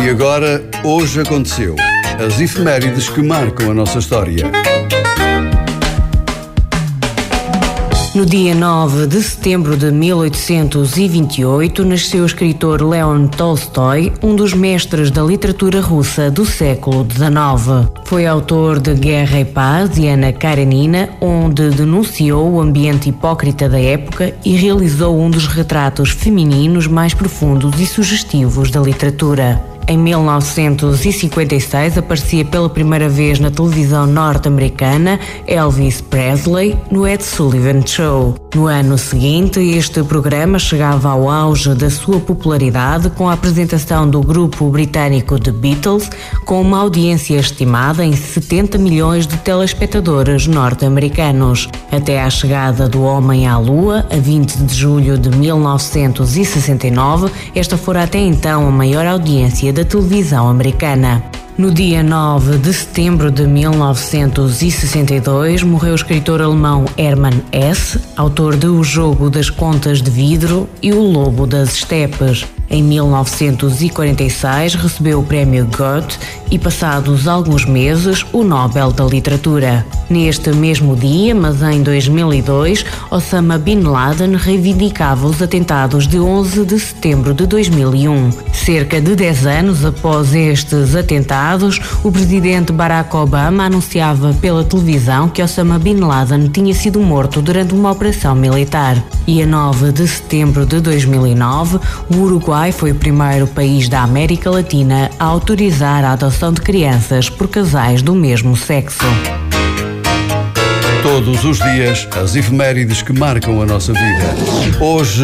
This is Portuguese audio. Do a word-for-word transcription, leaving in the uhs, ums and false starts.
E agora, hoje aconteceu. As efemérides que marcam a nossa história. No dia nove de setembro de mil oitocentos e vinte e oito, nasceu o escritor Leon Tolstói, um dos mestres da literatura russa do século dezenove. Foi autor de Guerra e Paz e Ana Karenina, onde denunciou o ambiente hipócrita da época e realizou um dos retratos femininos mais profundos e sugestivos da literatura. Em mil novecentos e cinquenta e seis, aparecia pela primeira vez na televisão norte-americana Elvis Presley no Ed Sullivan Show. No ano seguinte, este programa chegava ao auge da sua popularidade com a apresentação do grupo britânico The Beatles, com uma audiência estimada em setenta milhões de telespectadores norte-americanos. Até à chegada do Homem à Lua, a vinte de julho de mil novecentos e sessenta e nove, esta fora até então a maior audiência da televisão americana. No dia nove de setembro de mil novecentos e sessenta e dois, morreu o escritor alemão Hermann Hesse, autor de O Jogo das Contas de Vidro e O Lobo das Estepes. Em mil novecentos e quarenta e seis, recebeu o prémio Goethe e, passados alguns meses, o Nobel da Literatura. Neste mesmo dia, mas em dois mil e dois, Osama Bin Laden reivindicava os atentados de onze de setembro de dois mil e um. Cerca de dez anos após estes atentados, o presidente Barack Obama anunciava pela televisão que Osama Bin Laden tinha sido morto durante uma operação militar. E a nove de setembro de dois mil e nove, o Uruguai foi o primeiro país da América Latina a autorizar a adoção de crianças por casais do mesmo sexo. Todos os dias, as efemérides que marcam a nossa vida. Hoje